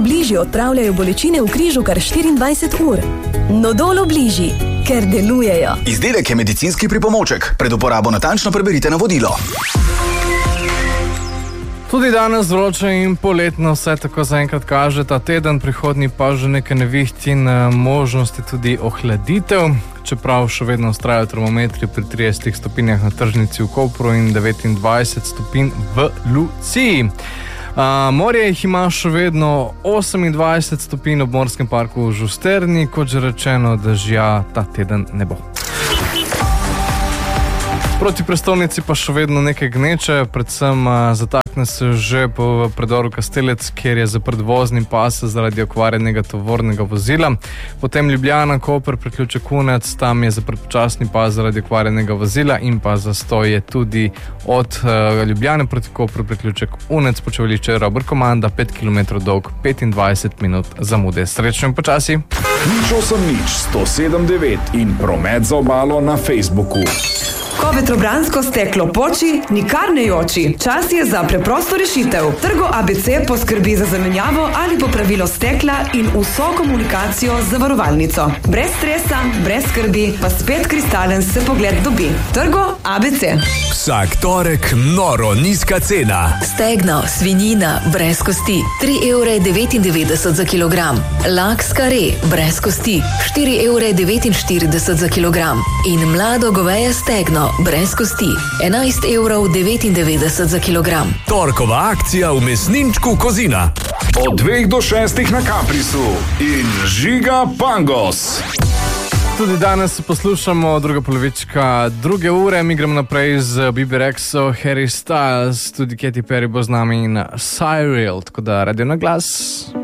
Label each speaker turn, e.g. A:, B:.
A: Obliži odpravljajo bolečine v križu kar 24 ur. Nodol Obliži, ker delujejo.
B: Izdelek je medicinski pripomoček. Pred uporabo natančno preberite navodilo.
C: Tudi danes vroče in poletno vse tako zaenkrat kaže. Ta teden prihodnji pa že nekaj neviht in možnosti tudi ohladitev. Čeprav še vedno vztrajajo termometri pri 30 stopinjah na tržnici v Kopru in 29 stopinj v Luciji. Morje jih ima še vedno 28 stopinj, ob Morskem parku v Žusterni, kot že rečeno, dežja ta teden ne bo. Proti prestolnici pa še vedno nekaj gneče, predvsem zatakne se že po predoru Kastelec, kjer je zaprt vozni pas zaradi okvarjenega tovornega vozila. Potem Ljubljana, Koper, priključek Kunec, tam je zaprt počasni pas zaradi okvarjenega vozila in pa zastoj je tudi od Ljubljane proti Kopru, priključek Unec, Počevališče Robert Komanda, 5 km dolg, 25 minut zamude. Srečno in počasi.
D: 8-1-7-9 in promet za obalo na Facebooku.
E: Ko vetrobransko steklo poči, nikar ne joči. Čas je za preprosto rešitev. Trgo ABC poskrbi za zamenjavo ali popravilo stekla in vso komunikacijo z zavarovalnico. Brez stresa, brez skrbi, pa spet kristalen se pogled dobi. Trgo ABC.
F: Vsak torek noro nizka cena.
G: Stegno, svinjina, brez kosti, 3,99 € za kilogram. Laks kare, brez kosti, 4,49 € za kilogram. In mlado goveje stegno, brez kosti, 11,99 € za kilogram.
F: Torkova akcija v mesninčku Kozina.
D: Od 2 do 6 na Kaprisu in Žiga Pangos.
C: Tudi danes poslušamo druga polovička druge ure, mi gremo naprej z Bibi Rexo, Harry Styles, tudi Katy Perry bo z nami in Cyril, tako da radio na glas.